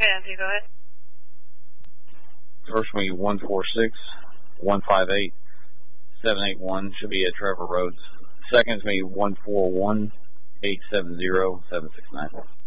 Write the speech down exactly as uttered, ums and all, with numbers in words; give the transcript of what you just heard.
Andy, go ahead. First one, one four six, one five eight, seven eight one, should be at Trevor Rhodes. Second is me, one four one, eight seven zero, seven six nine.